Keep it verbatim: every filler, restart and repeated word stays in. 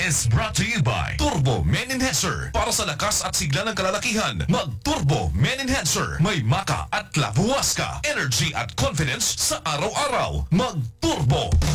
is brought to you by Turbo Men Enhancer. Para sa lakas at sigla ng kalalakihan, mag-Turbo Men Enhancer. May maka at labuwas ka. Energy at confidence sa araw-araw. Mag-Turbo!